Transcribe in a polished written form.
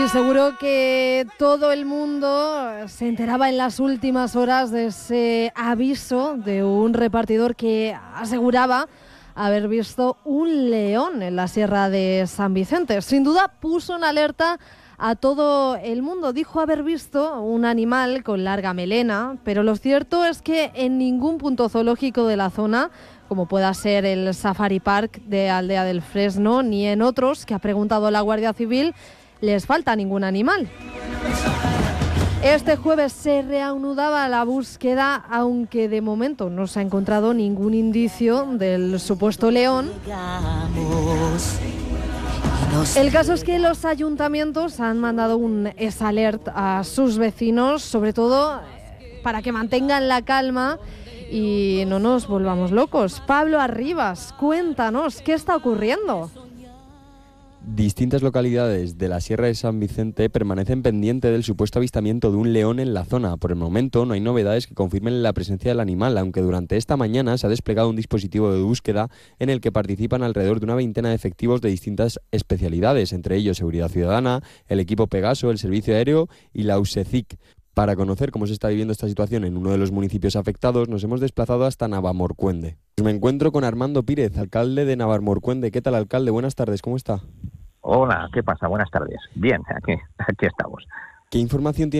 Seguro que todo el mundo se enteraba en las últimas horas de ese aviso de un repartidor que aseguraba haber visto un león en la Sierra de San Vicente. Sin duda puso en alerta a todo el mundo. Dijo haber visto un animal con larga melena, pero lo cierto es que en ningún punto zoológico de la zona, como pueda ser el Safari Park de Aldea del Fresno, ni en otros que ha preguntado la Guardia Civil, les falta ningún animal. Este jueves se reanudaba la búsqueda, aunque de momento no se ha encontrado ningún indicio del supuesto león. El caso es que los ayuntamientos han mandado un S-Alert a sus vecinos, sobre todo para que mantengan la calma y no nos volvamos locos. Pablo Arribas, cuéntanos, ¿qué está ocurriendo? Distintas localidades de la Sierra de San Vicente permanecen pendientes del supuesto avistamiento de un león en la zona. Por el momento no hay novedades que confirmen la presencia del animal, aunque durante esta mañana se ha desplegado un dispositivo de búsqueda en el que participan alrededor de una veintena de efectivos de distintas especialidades, entre ellos Seguridad Ciudadana, el equipo Pegaso, el Servicio Aéreo y la USECIC. Para conocer cómo se está viviendo esta situación en uno de los municipios afectados, nos hemos desplazado hasta Navarmorcuende. Me encuentro con Armando Pírez, alcalde de Navarmorcuende. ¿Qué tal, alcalde? Buenas tardes, ¿cómo está? Hola, ¿qué pasa? Buenas tardes. Bien, aquí estamos. ¿Qué información tiene